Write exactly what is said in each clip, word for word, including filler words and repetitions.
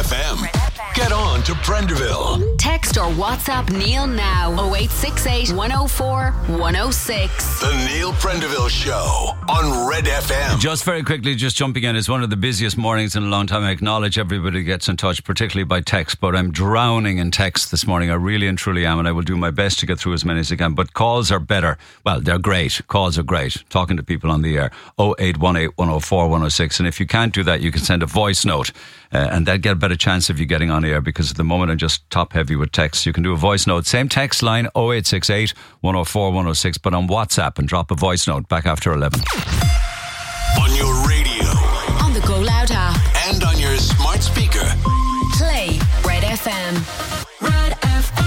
F M. Get on to Prenderville. Text or WhatsApp Neil now. oh eight six eight, one oh four, one oh six. The Neil Prendeville Show on Red F M. Just very quickly, just jumping in, it's one of the busiest mornings in a long time. I acknowledge everybody who gets in touch, particularly by text, but I'm drowning in text this morning. I really and truly am, and I will do my best to get through as many as I can. But calls are better. Well, they're great. Calls are great. Talking to people on the air. oh eight one eight, one oh four, one oh six. And if you can't do that, you can send a voice note. Uh, and that'll get a better chance of you getting on air, because at the moment I'm just top heavy with texts. You can do a voice note, same text line, oh eight six eight, one oh four, one oh six, but on WhatsApp, and drop a voice note back after eleven. On your radio, On the Go Loud app. and on your smart speaker. Play Red F M. Red F M.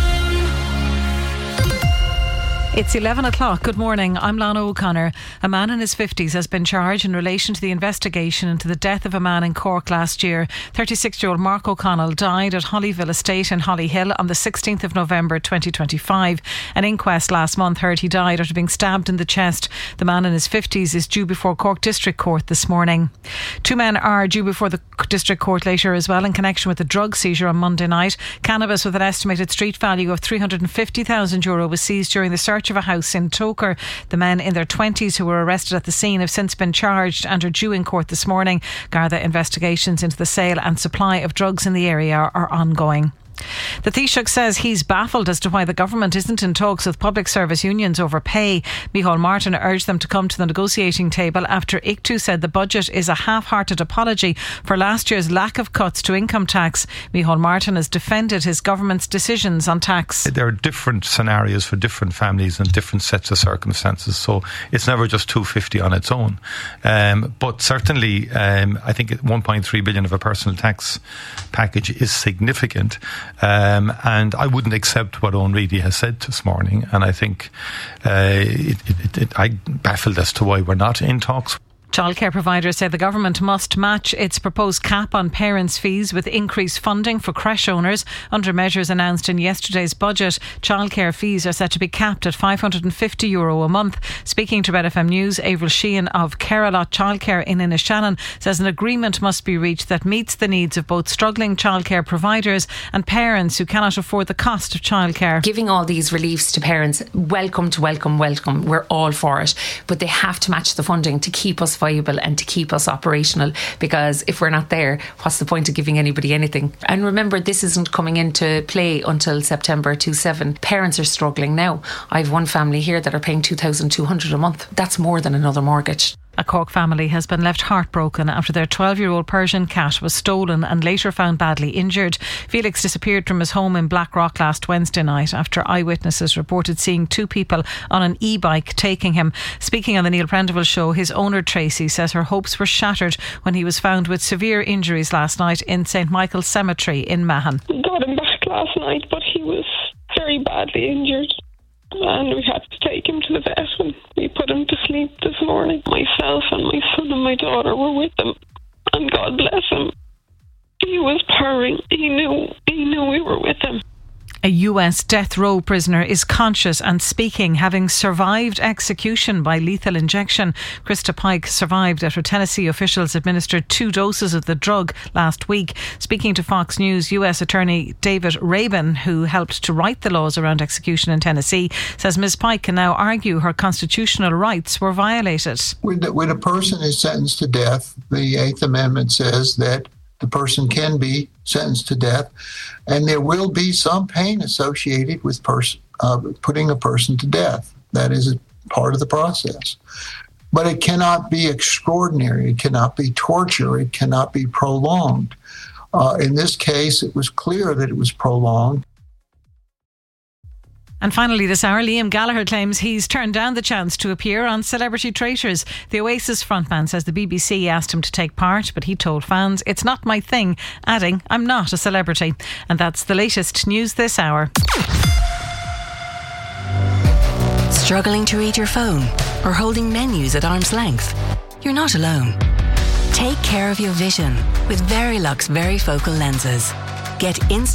It's eleven o'clock. Good morning. I'm Lana O'Connor. A man in his fifties has been charged in relation to the investigation into the death of a man in Cork last year. thirty-six-year-old Mark O'Connell died at Hollyville Estate in Hollyhill on the sixteenth of November twenty twenty-five. An inquest last month heard he died after being stabbed in the chest. The man in his fifties is due before Cork District Court this morning. Two men are due before the District Court later as well in connection with the drug seizure on Monday night. Cannabis with an estimated street value of three hundred fifty thousand euro was seized during the search of a house in Toker. The men in their twenties who were arrested at the scene have since been charged and are due in court this morning. Garda investigations into the sale and supply of drugs in the area are ongoing. The Taoiseach says he's baffled as to why the government isn't in talks with public service unions over pay. Micheál Martin urged them to come to the negotiating table after I C T U said the budget is a half-hearted apology for last year's lack of cuts to income tax. Micheál Martin has defended his government's decisions on tax. There are different scenarios for different families and different sets of circumstances, so it's never just two hundred fifty on its own. Um, but certainly, um, I think one point three billion of a personal tax package is significant. Um, and I wouldn't accept what Owen Reedy has said this morning, and I think uh, it, it, it, I'm baffled as to why we're not in talks. Childcare providers say the government must match its proposed cap on parents' fees with increased funding for creche owners. Under measures announced in yesterday's budget, childcare fees are set to be capped at five hundred fifty euro a month. Speaking to Red F M News, Avril Sheehan of Caralot Childcare in Inishannon says an agreement must be reached that meets the needs of both struggling childcare providers and parents who cannot afford the cost of childcare. Giving all these reliefs to parents, welcome to welcome, welcome. We're all for it. But they have to match the funding to keep us viable and to keep us operational, because if we're not there, what's the point of giving anybody anything? And remember, this isn't coming into play until September twenty-seventh. Parents are struggling now. I have one family here that are paying two thousand two hundred a month. That's more than another mortgage. A Cork family has been left heartbroken after their twelve-year-old Persian cat was stolen and later found badly injured. Felix disappeared from his home in Blackrock last Wednesday night after eyewitnesses reported seeing two people on an e-bike taking him. Speaking on the Neil Prendeville Show, his owner Tracy says her hopes were shattered when he was found with severe injuries last night in Saint Michael's Cemetery in Mahon. We got him back last night, but he was very badly injured. And we had to take him to the vet when we put him to sleep this morning. Myself and my son and my daughter were with him, and God bless him. He was purring. He knew, he knew we were with him. A U S death row prisoner is conscious and speaking, having survived execution by lethal injection. Krista Pike survived after Tennessee officials administered two doses of the drug last week. Speaking to Fox News, U S Attorney David Rabin, who helped to write the laws around execution in Tennessee, says Miz Pike can now argue her constitutional rights were violated. When, when a person is sentenced to death, the Eighth Amendment says that the person can be sentenced to death, and there will be some pain associated with pers- uh, putting a person to death. That is a part of the process. But it cannot be extraordinary. It cannot be torture. It cannot be prolonged. Uh, in this case, it was clear that it was prolonged. And finally this hour, Liam Gallagher claims he's turned down the chance to appear on Celebrity Traitors. The Oasis frontman says the B B C asked him to take part, but he told fans it's not my thing, adding, I'm not a celebrity. And that's the latest news this hour. Struggling to read your phone or holding menus at arm's length? You're not alone. Take care of your vision with Verilux Varifocal lenses. Get instant